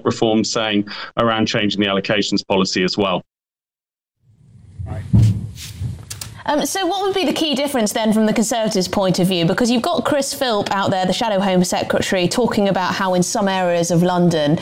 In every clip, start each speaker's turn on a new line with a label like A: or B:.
A: what Reform's saying around changing the allocations policy as well.
B: So what would be the key difference then from the Conservatives' point of view? Because you've got Chris Philp out there, the Shadow Home Secretary, talking about how in some areas of London,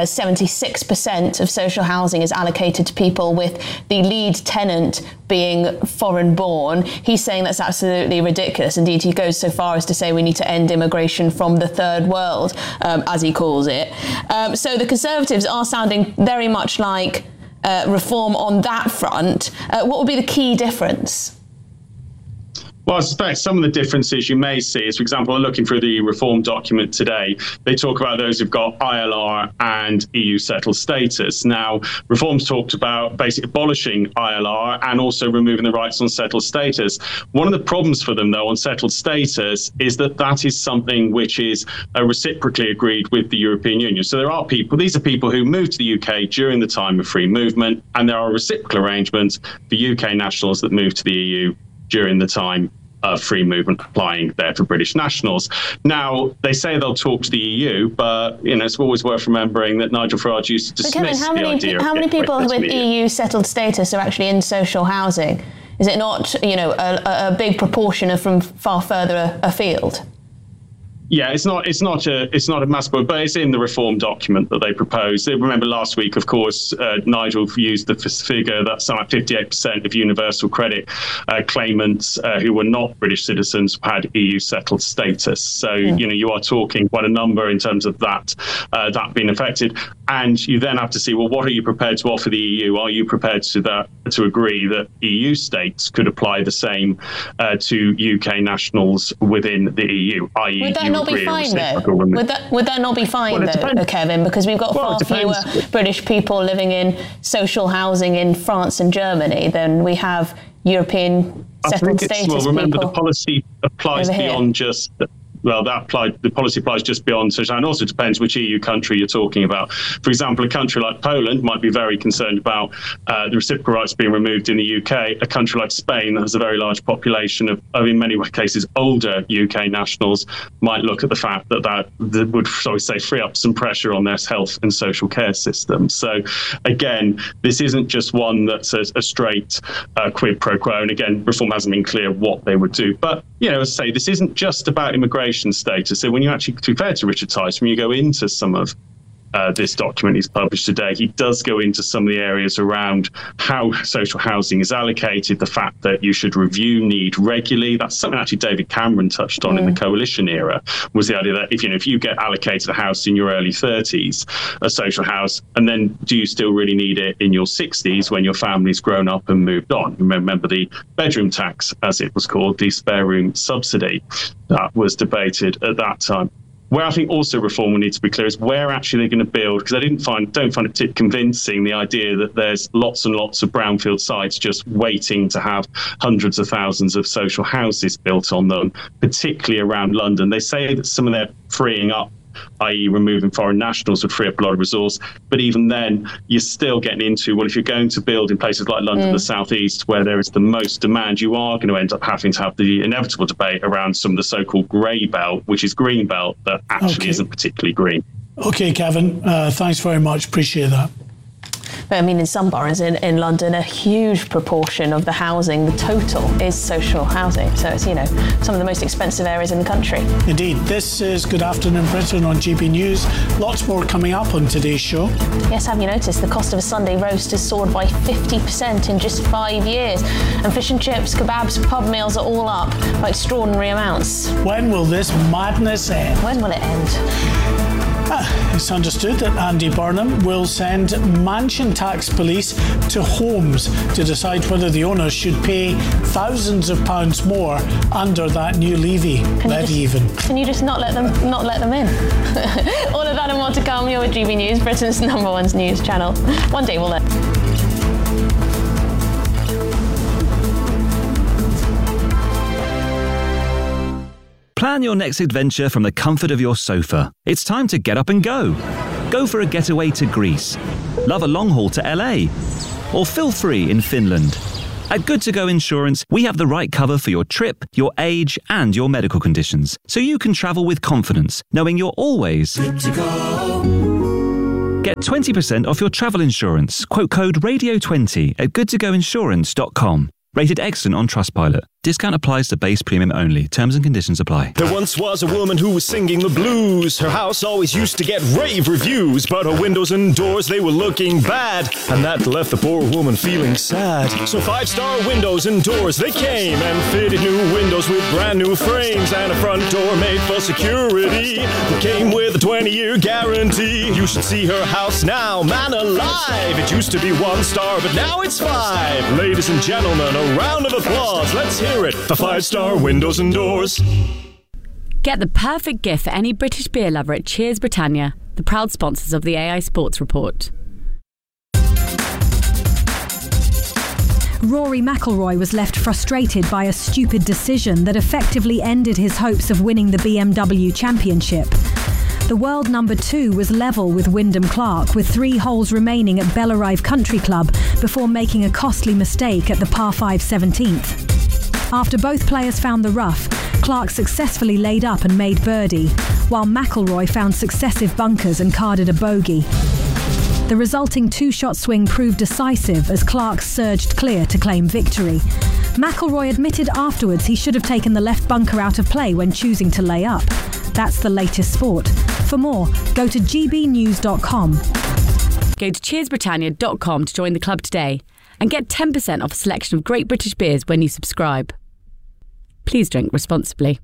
B: 76% of social housing is allocated to people with the lead tenant being foreign-born. He's saying that's absolutely ridiculous. Indeed, he goes so far as to say we need to end immigration from the third world, as he calls it. So the Conservatives are sounding very much like Reform on that front. What would be the key difference?
A: Well, I suspect some of the differences you may see is, for example, looking through the Reform document today, they talk about those who've got ILR and EU settled status. Now, Reform's talked about basically abolishing ILR and also removing the rights on settled status. One of the problems for them, though, on settled status is that that is something which is reciprocally agreed with the European Union. So there are people, these are people who moved to the UK during the time of free movement, and there are reciprocal arrangements for UK nationals that moved to the EU during the time of free movement applying there for British nationals. Now, they say they'll talk to the EU, but it's always worth remembering that Nigel Farage used to dismiss the idea.
B: How many people with EU settled status are actually in social housing? Is it not, a big proportion are from far further afield?
A: Yeah, it's not a massive, but it's in the Reform document that they proposed. Remember last week, of course, Nigel used the figure that some 58% of universal credit claimants who were not British citizens had EU settled status. So, you are talking quite a number in terms of that being affected. And you then have to see, well, what are you prepared to offer the EU? Are you prepared to agree that EU states could apply the same to UK nationals within the EU, i.e.
B: Would that not be fine, though? Would that not be fine, though, Kevin? Because we've got far fewer British people living in social housing in France and Germany than we have European settled status people.
A: Well, remember, the policy applies beyond just... Well, the policy applies just beyond social, and also depends which EU country you're talking about. For example, a country like Poland might be very concerned about the reciprocal rights being removed in the UK. A country like Spain that has a very large population of in many cases, older UK nationals might look at the fact that would, shall we say, free up some pressure on their health and social care system. So, again, this isn't just one that's a straight quid pro quo. And again, Reform hasn't been clear what they would do. But, as I say, this isn't just about immigration status. So when you actually, to be fair to Richard Tice, when you go into some of this document he's published today, he does go into some of the areas around how social housing is allocated, the fact that you should review need regularly. That's something actually David Cameron touched on in the coalition era, was the idea that if you get allocated a house in your early 30s, a social house, and then do you still really need it in your 60s when your family's grown up and moved on? Remember the bedroom tax, as it was called, the spare room subsidy that was debated at that time. Where I think also Reform will need to be clear is where actually they're going to build, because I don't find it convincing, the idea that there's lots and lots of brownfield sites just waiting to have hundreds of thousands of social houses built on them, particularly around London. They say that some of their freeing up, i.e. removing foreign nationals, would free up a lot of resource. But even then, you're still getting into, well, if you're going to build in places like London, the southeast, where there is the most demand, you are going to end up having to have the inevitable debate around some of the so-called grey belt, which is green belt, that actually isn't particularly green.
C: OK, Kevin, thanks very much. Appreciate that.
B: But in some boroughs in London, a huge proportion of the housing, the total, is social housing. So it's, some of the most expensive areas in the country.
C: Indeed. This is Good Afternoon Britain on GB News. Lots more coming up on today's show.
B: Yes, have you noticed the cost of a Sunday roast has soared by 50% in just 5 years? And fish and chips, kebabs, pub meals are all up by extraordinary amounts.
C: When will this madness end?
B: When will it end?
C: It's understood that Andy Burnham will send mansion tax police to homes to decide whether the owners should pay thousands of pounds more under that new levy. Can you just not let them in? All of that and more to come. You're with GB News, Britain's #1 news channel. One day we'll learn.
D: Plan your next adventure from the comfort of your sofa. It's time to get up and go. Go for a getaway to Greece. Love a long haul to LA. Or feel free in Finland. At Good To Go Insurance, we have the right cover for your trip, your age, and your medical conditions, so you can travel with confidence, knowing you're always good to go. Get 20% off your travel insurance. Quote code radio20 at goodtogoinsurance.com. Rated excellent on Trustpilot. Discount applies to base premium only. Terms and conditions apply.
E: There once was a woman who was singing the blues. Her house always used to get rave reviews, but her windows and doors, they were looking bad, and that left the poor woman feeling sad. So 5-star windows and doors, they came and fitted new windows with brand new frames and a front door made for security. It came with a 20-year guarantee. You should see her house now, man alive. It used to be 1 star, but now it's 5. Ladies and gentlemen, a round of applause. Let's hear it for 5-star windows and doors.
F: Get the perfect gift for any British beer lover at Cheers Britannia, the proud sponsors of the AI Sports Report.
G: Rory McIlroy was left frustrated by a stupid decision that effectively ended his hopes of winning the BMW Championship. The world number 2 was level with Wyndham Clark with 3 holes remaining at Bellarive Country Club before making a costly mistake at the par 5 17th. After both players found the rough, Clark successfully laid up and made birdie, while McIlroy found successive bunkers and carded a bogey. The resulting 2-shot swing proved decisive as Clark surged clear to claim victory. McIlroy admitted afterwards he should have taken the left bunker out of play when choosing to lay up. That's the latest sport. For more, go to gbnews.com.
F: Go to cheersbritannia.com to join the club today and get 10% off a selection of great British beers when you subscribe. Please drink responsibly.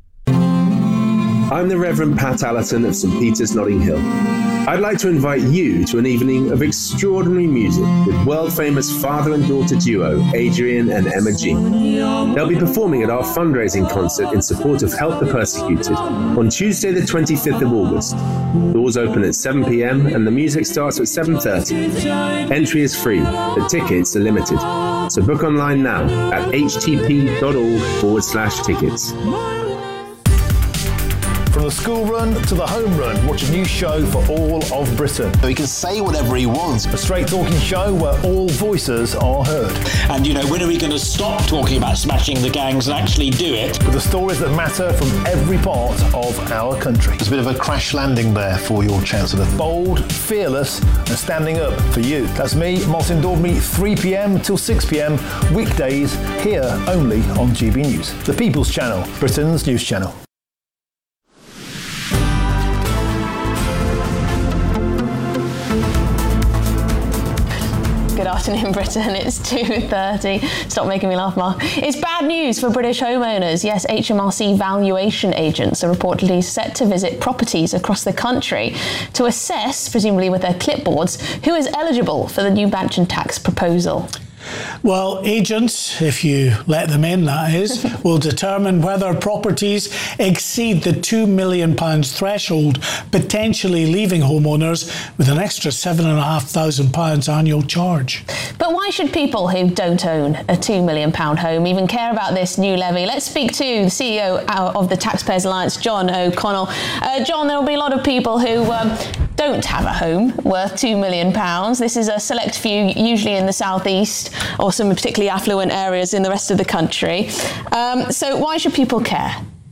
H: I'm the Reverend Pat Allerton of St Peter's, Notting Hill. I'd like to invite you to an evening of extraordinary music with world-famous father and daughter duo Adrian and Emma G. They'll be performing at our fundraising concert in support of Help the Persecuted on Tuesday the 25th of August. Doors open at 7 p.m. and the music starts at 7:30. Entry is free, but tickets are limited. So book online now at htp.org/tickets.
I: From the school run to the home run, watch a new show for all of Britain.
J: He can say whatever he wants.
I: A straight talking show where all voices are heard.
K: And, when are we going to stop talking about smashing the gangs and actually do it?
I: With the stories that matter from every part of our country.
J: There's a bit of a crash landing there for your Chancellor.
I: Bold, fearless and standing up for you. That's me, Martin Daubney, 3 p.m. till 6 p.m. weekdays here only on GB News. The People's Channel, Britain's news channel.
B: Good afternoon, Britain. It's 2:30. Stop making me laugh, Mark. It's bad news for British homeowners. Yes, HMRC valuation agents are reportedly set to visit properties across the country to assess, presumably with their clipboards, who is eligible for the new mansion tax proposal.
C: Well, agents, if you let them in, that is, will determine whether properties exceed the £2 million threshold, potentially leaving homeowners with an extra £7,500 annual charge.
B: But why should people who don't own a £2 million home even care about this new levy? Let's speak to the CEO of the Taxpayers Alliance, John O'Connell. John, there will be a lot of people who don't have a home worth £2 million. This is a select few, usually in the southeast or some particularly affluent areas in the rest of the country. So why should people care?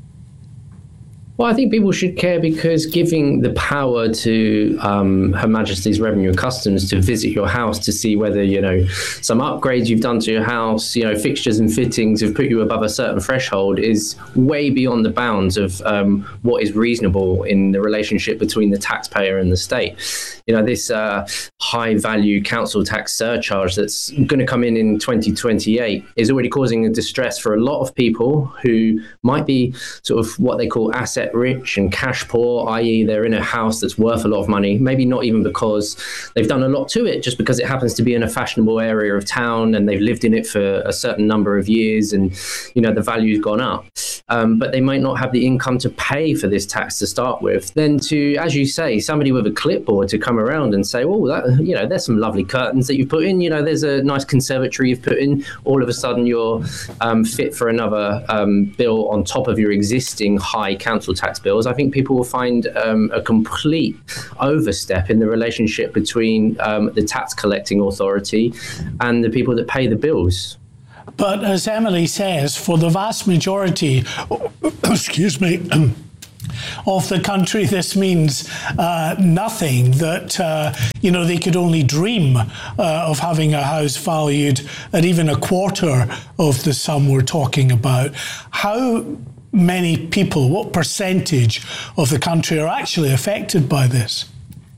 L: Well, I think people should care because giving the power to Her Majesty's Revenue and Customs to visit your house to see whether, some upgrades you've done to your house, fixtures and fittings have put you above a certain threshold is way beyond the bounds of what is reasonable in the relationship between the taxpayer and the state. This high value council tax surcharge that's going to come in 2028 is already causing a distress for a lot of people who might be sort of what they call asset rich and cash poor, i.e. they're in a house that's worth a lot of money, maybe not even because they've done a lot to it, just because it happens to be in a fashionable area of town and they've lived in it for a certain number of years and, the value's gone up. But they might not have the income to pay for this tax to start with. Then to, as you say, somebody with a clipboard to come around and say, oh, that, there's some lovely curtains that you've put in, there's a nice conservatory you've put in, all of a sudden you're fit for another bill on top of your existing high council tax bills. I think people will find a complete overstep in the relationship between the tax collecting authority and the people that pay the bills.
C: But as Emily says, for the vast majority, of the country this means nothing, that they could only dream of having a house valued at even a quarter of the sum we're talking about. How many people, what percentage of the country are actually affected by this?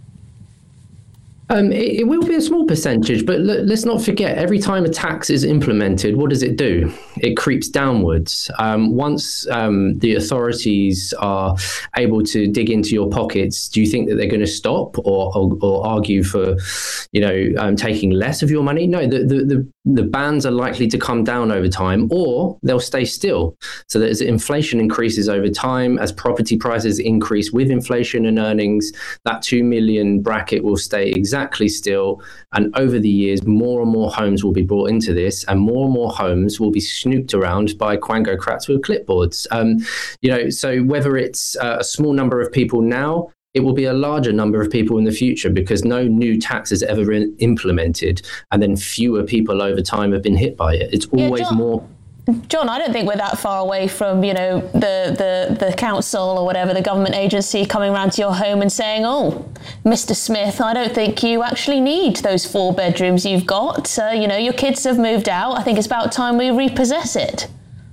L: It will be a small percentage, but let's not forget, every time a tax is implemented, what does it do? It creeps downwards. Once the authorities are able to dig into your pockets, do you think that they're going to stop or argue for, taking less of your money? No, the bans are likely to come down over time, or they'll stay still. So that as inflation increases over time, as property prices increase with inflation and earnings, that 2 million bracket will stay exactly still, and over the years more and more homes will be brought into this, and more homes will be snooped around by quangocrats with clipboards. So whether it's a small number of people now, it will be a larger number of people in the future, because no new tax is ever implemented, and then fewer people over time have been hit by it. It's always more.
B: John, I don't think we're that far away from, the council or whatever, the government agency coming around to your home and saying, oh, Mr. Smith, I don't think you actually need those 4 bedrooms you've got. Your kids have moved out. I think it's about time we repossess it.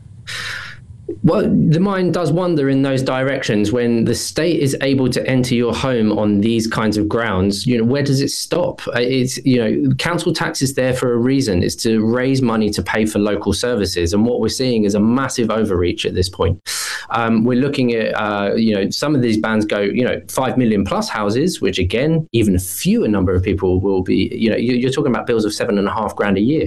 L: Well, the mind does wander in those directions. When the state is able to enter your home on these kinds of grounds, where does it stop? It's, council tax is there for a reason. It's to raise money to pay for local services. And what we're seeing is a massive overreach at this point. We're looking at, some of these bans go, 5 million plus houses, which again, even a fewer number of people will be, you're talking about bills of $7,500 a year.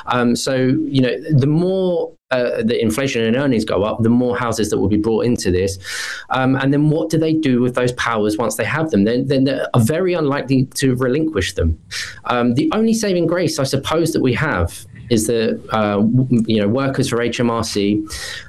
L: The more the inflation and earnings go up, the more houses that will be brought into this. And then what do they do with those powers once they have them? Then they are very unlikely to relinquish them. The only saving grace, I suppose, that we have is that workers for HMRC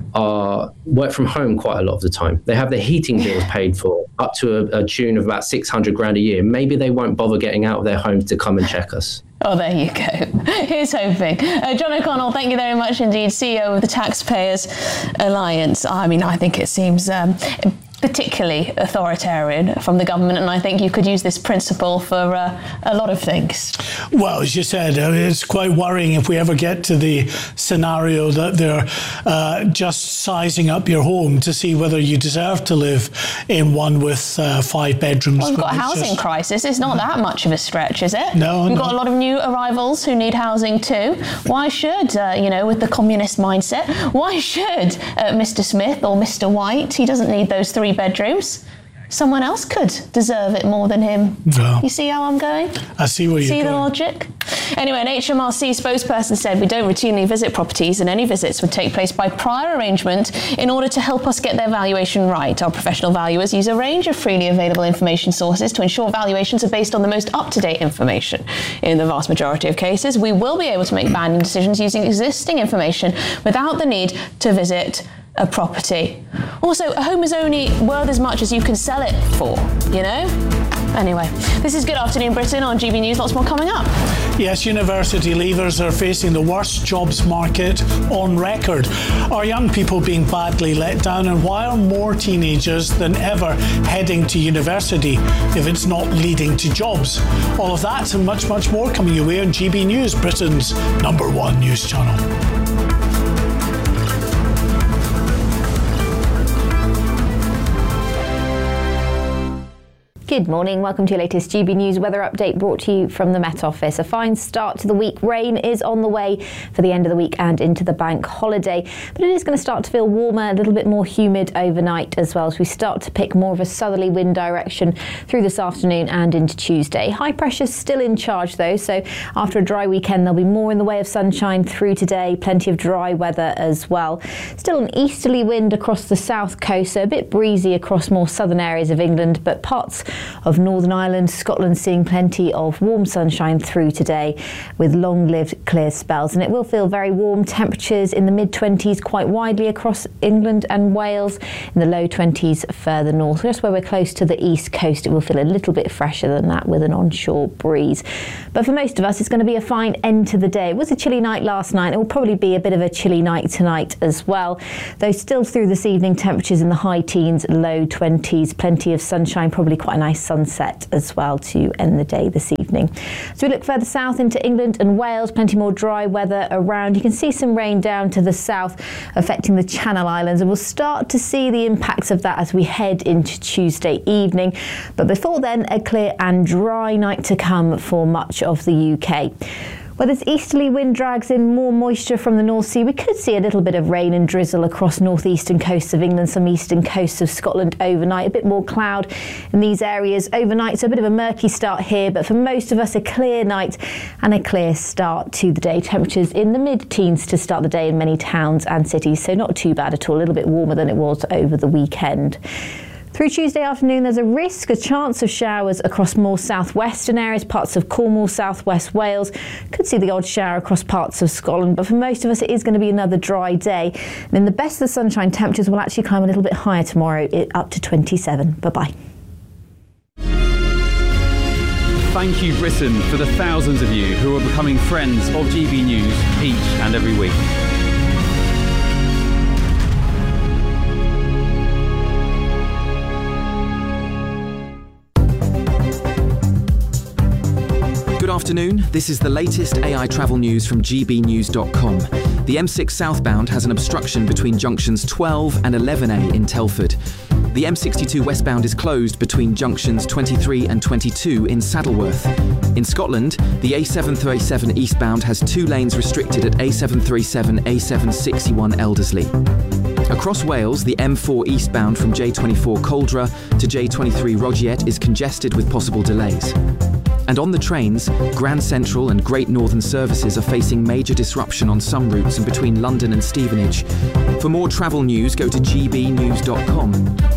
L: work from home quite a lot of the time. They have their heating bills paid for up to a tune of about $600 a year. Maybe they won't bother getting out of their homes to come and check us.
B: Oh, there you go. Here's hoping. John O'Connell, thank you very much indeed, CEO of the Taxpayers Alliance. I mean, I think it seems particularly authoritarian from the government, and I think you could use this principle for a lot of things.
C: Well, as you said, it's quite worrying if we ever get to the scenario that they're just sizing up your home to see whether you deserve to live in one with 5 bedrooms.
B: Well, we've got a housing crisis. It's not that much of a stretch, is it?
C: No.
B: We've got a lot of new arrivals who need housing too. Why should, with the communist mindset, why should Mr. Smith or Mr. White, he doesn't need those 3 bedrooms. Someone else could deserve it more than him. No. You see how I'm going?
C: I see where you're going.
B: See the logic? Anyway, an HMRC spokesperson said, we don't routinely visit properties, and any visits would take place by prior arrangement in order to help us get their valuation right. Our professional valuers use a range of freely available information sources to ensure valuations are based on the most up-to-date information. In the vast majority of cases, we will be able to make banding decisions using existing information without the need to visit a property. Also, a home is only worth as much as you can sell it for, Anyway, this is Good Afternoon Britain on GB News. Lots more coming up.
C: Yes, university leavers are facing the worst jobs market on record. Are young people being badly let down, and why are more teenagers than ever heading to university if it's not leading to jobs? All of that and much, much more coming your way on GB News, Britain's #1 news channel.
M: Good morning, welcome to your latest GB News weather update brought to you from the Met Office. A fine start to the week. Rain is on the way for the end of the week and into the bank holiday, but it is going to start to feel warmer, a little bit more humid overnight as well, as we start to pick more of a southerly wind direction through this afternoon and into Tuesday. High pressure's still in charge though, so after a dry weekend there'll be more in the way of sunshine through today, plenty of dry weather as well. Still an easterly wind across the south coast, so a bit breezy across more southern areas of England, but parts of Northern Ireland. Scotland seeing plenty of warm sunshine through today with long-lived clear spells, and it will feel very warm. Temperatures in the mid-20s quite widely across England and Wales, in the low 20s further north. Just where we're close to the east coast, it will feel a little bit fresher than that with an onshore breeze. But for most of us, it's going to be a fine end to the day. It was a chilly night last night. It will probably be a bit of a chilly night tonight as well, though still through this evening, temperatures in the high teens, low 20s, plenty of sunshine, probably quite a nice sunset as well to end the day this evening. So we look further south into England and Wales, plenty more dry weather around. You can see some rain down to the south affecting the Channel Islands, and we'll start to see the impacts of that as we head into Tuesday evening. But before then, a clear and dry night to come for much of the UK. Where this easterly wind drags in more moisture from the North Sea, we could see a little bit of rain and drizzle across northeastern coasts of England, some eastern coasts of Scotland overnight. A bit more cloud in these areas overnight, so a bit of a murky start here, but for most of us, a clear night and a clear start to the day. Temperatures in the mid-teens to start the day in many towns and cities, so not too bad at all, a little bit warmer than it was over the weekend. Through Tuesday afternoon, there's a chance of showers across more southwestern areas, parts of Cornwall, southwest Wales. Could see the odd shower across parts of Scotland, but for most of us, it is going to be another dry day. And in the best of the sunshine, temperatures will actually climb a little bit higher tomorrow, up to 27. Bye-bye.
N: Thank you, Britain, for the thousands of you who are becoming friends of GB News each and every week.
O: Good afternoon, this is the latest AI travel news from gbnews.com. The M6 southbound has an obstruction between junctions 12 and 11A in Telford. The M62 westbound is closed between junctions 23 and 22 in Saddleworth. In Scotland, the A737 eastbound has 2 lanes restricted at A737, A761 Elderslie. Across Wales, the M4 eastbound from J24 Coldra to J23 Rogiet is congested with possible delays. And on the trains, Grand Central and Great Northern services are facing major disruption on some routes and between London and Stevenage. For more travel news, go to gbnews.com.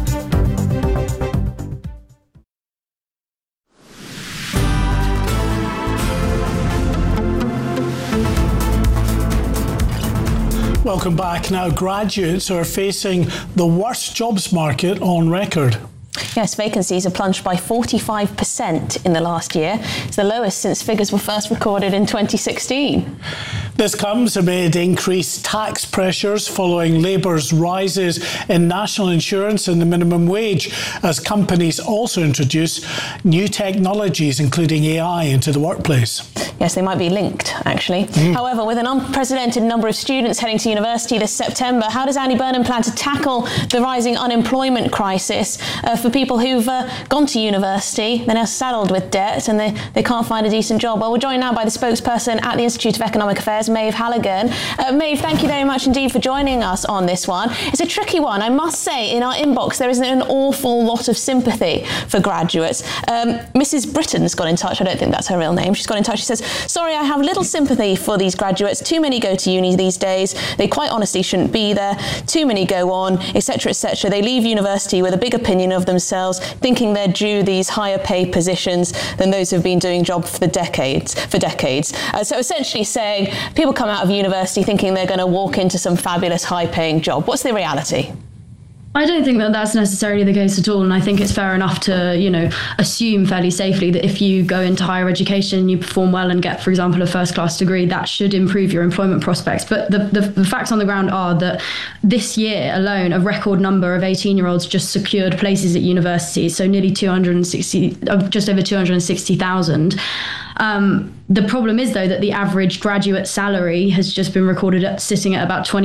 C: Welcome back. Now, graduates are facing the worst jobs market on record.
B: Yes, vacancies have plunged by 45% in the last year. It's the lowest since figures were first recorded in 2016.
C: This comes amid increased tax pressures following Labour's rises in national insurance and the minimum wage, as companies also introduce new technologies, including AI, into the workplace.
B: Yes, they might be linked, actually. However, with an unprecedented number of students heading to university this September, how does Andy Burnham plan to tackle the rising unemployment crisis for people who've gone to university, they're now saddled with debt and they can't find a decent job? Well, we're joined now by the spokesperson at the Institute of Economic Affairs, Maeve Halligan. Maeve, thank you very much indeed for joining us on this one. It's a tricky one. I must say, in our inbox, there isn't an awful lot of sympathy for graduates. Mrs. Britton's got in touch. I don't think that's her real name. She's got in touch. She says, sorry, I have little sympathy for these graduates. Too many go to uni these days. They quite honestly shouldn't be there. Too many go on, etc., etc. They leave university with a big opinion of themselves, thinking they're due these higher paid positions than those who've been doing job for decades. So essentially saying people come out of university thinking they're going to walk into some fabulous high-paying job. What's the reality?
P: I don't think that that's necessarily the case at all, and I think it's fair enough to, assume fairly safely that if you go into higher education, you perform well and get, for example, a first-class degree, that should improve your employment prospects. But the facts on the ground are that this year alone, a record number of 18-year-olds just secured places at universities, so nearly just over 260,000. The problem is, though, that the average graduate salary has just been recorded at sitting at about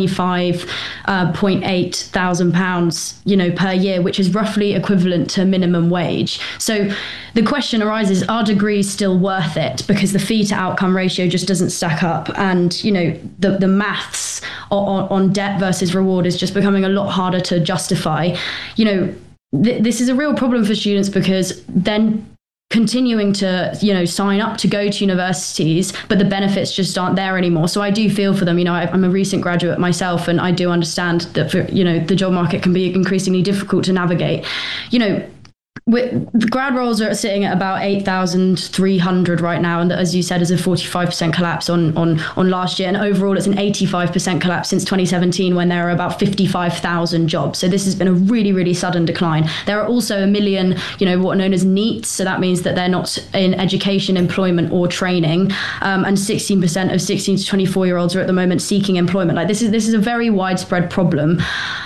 P: £25,800, per year, which is roughly equivalent to minimum wage. So the question arises, are degrees still worth it? Because the fee to outcome ratio just doesn't stack up. And, the maths on debt versus reward is just becoming a lot harder to justify. This is a real problem for students because then continuing to, sign up to go to universities, but the benefits just aren't there anymore. So I do feel for them. I'm a recent graduate myself, and I do understand that, the job market can be increasingly difficult to navigate. The grad roles are sitting at about 8,300 right now, and as you said, is a 45% collapse on last year. And overall, it's an 85% collapse since 2017, when there are about 55,000 jobs. So this has been a really, really sudden decline. There are also 1 million, what are known as NEETs. So that means that they're not in education, employment, or training. And 16% of 16 to 24-year-olds are at the moment seeking employment. Like this is a very widespread problem.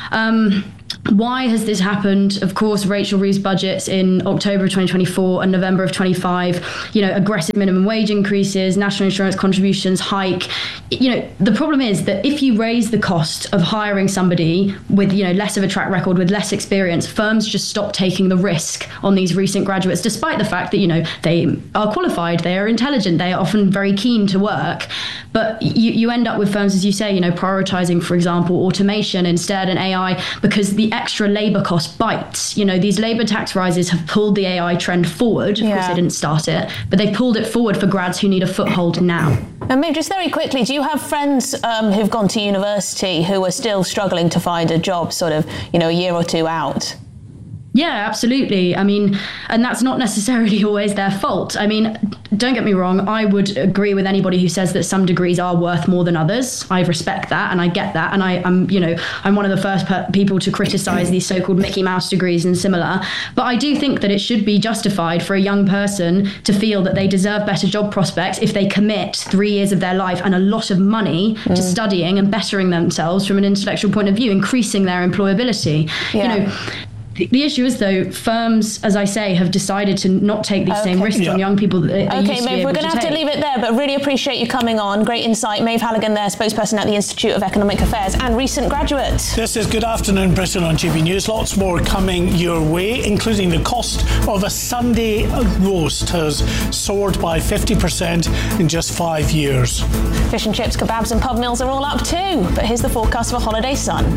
P: Why has this happened? Of course, Rachel Reeves' budgets in October of 2024 and November of 25, aggressive minimum wage increases, national insurance contributions hike. The problem is that if you raise the cost of hiring somebody with, less of a track record, with less experience, firms just stop taking the risk on these recent graduates, despite the fact that, they are qualified, they are intelligent, they are often very keen to work. But you end up with firms, as you say, prioritizing, for example, automation instead and AI, because the extra labour cost bites. These labour tax rises have pulled the AI trend forward. Of course, they didn't start it, but they pulled it forward for grads who need a foothold now.
B: And maybe just very quickly, do you have friends who've gone to university who are still struggling to find a job sort of, a year or two out?
P: Yeah, absolutely. I mean, and that's not necessarily always their fault. I mean, don't get me wrong. I would agree with anybody who says that some degrees are worth more than others. I respect that, and I get that. And I'm one of the first people to criticize these so-called Mickey Mouse degrees and similar. But I do think that it should be justified for a young person to feel that they deserve better job prospects if they commit 3 years of their life and a lot of money to studying and bettering themselves from an intellectual point of view, increasing their employability. The issue is, though, firms, as I say, have decided to not take these same risks on young people that they used to be able to take.
B: Maeve, we're going to have to leave it there, but really appreciate you coming on. Great insight. Maeve Halligan there, spokesperson at the Institute of Economic Affairs and recent graduate.
C: This is Good Afternoon Britain on GB News. Lots more coming your way, including the cost of a Sunday roast has soared by 50% in just 5 years.
B: Fish and chips, kebabs and pub meals are all up too. But here's the forecast for holiday sun.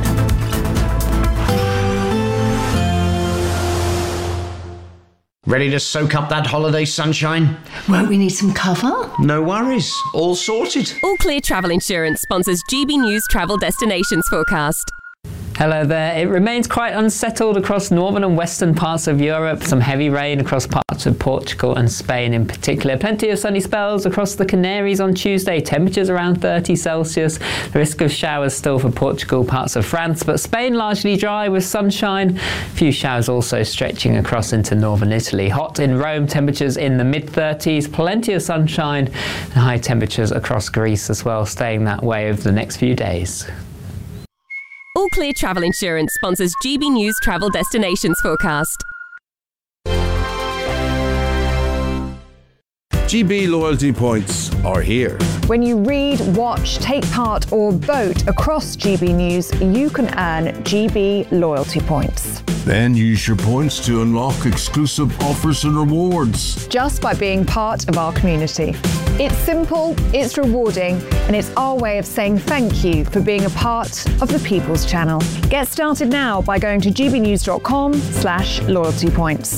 Q: Ready to soak up that holiday sunshine?
R: Won't we need some cover?
Q: No worries, all sorted.
S: All Clear Travel Insurance sponsors GB News Travel Destinations Forecast.
T: Hello there. It remains quite unsettled across northern and western parts of Europe. Some heavy rain across parts of Portugal and Spain in particular. Plenty of sunny spells across the Canaries on Tuesday. Temperatures around 30 Celsius. The risk of showers still for Portugal, parts of France, but Spain largely dry with sunshine. A few showers also stretching across into northern Italy. Hot in Rome, temperatures in the mid-30s. Plenty of sunshine and high temperatures across Greece as well, staying that way over the next few days.
S: All Clear Travel Insurance sponsors GB News Travel Destinations Forecast.
U: GB loyalty points are here.
V: When you read, watch, take part or vote across GB News, you can earn GB loyalty points.
U: Then use your points to unlock exclusive offers and rewards.
V: Just by being part of our community. It's simple, it's rewarding, and it's our way of saying thank you for being a part of the People's Channel. Get started now by going to gbnews.com/loyalty points.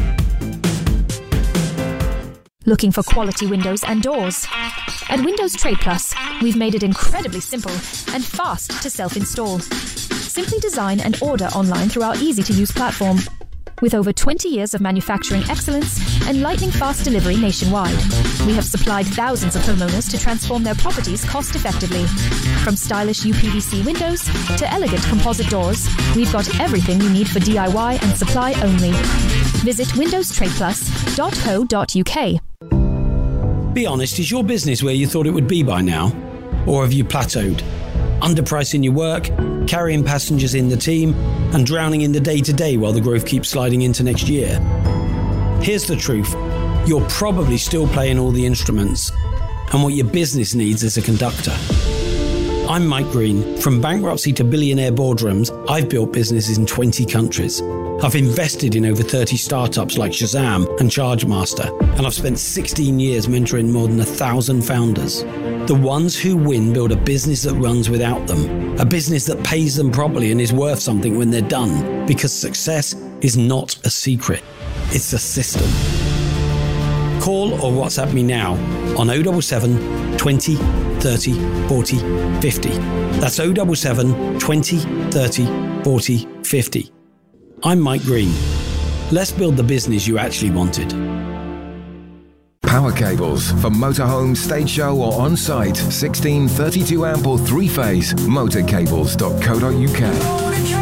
W: Looking for quality windows and doors? At Windows Trade Plus, we've made it incredibly simple and fast to self-install. Simply design and order online through our easy-to-use platform. With over 20 years of manufacturing excellence and lightning-fast delivery nationwide, we have supplied thousands of homeowners to transform their properties cost-effectively. From stylish UPVC windows to elegant composite doors, we've got everything you need for DIY and supply only. Visit windowstradeplus.co.uk.
X: Be honest, is your business where you thought it would be by now? Or have you plateaued? Underpricing your work, carrying passengers in the team, and drowning in the day-to-day while the growth keeps sliding into next year? Here's the truth. You're probably still playing all the instruments, and what your business needs is a conductor. I'm Mike Green. From bankruptcy to billionaire boardrooms, I've built businesses in 20 countries. I've invested in over 30 startups like Shazam and Chargemaster, and I've spent 16 years mentoring more than 1,000 founders. The ones who win build a business that runs without them, a business that pays them properly and is worth something when they're done, because success is not a secret, it's a system. Call or WhatsApp me now on 077 20 30 40 50. That's 077 20 30 40 50. I'm Mike Green. Let's build the business you actually wanted.
A: Power cables for motorhome, stage show or on-site. 16, 32 amp or 3-phase. Motorcables.co.uk.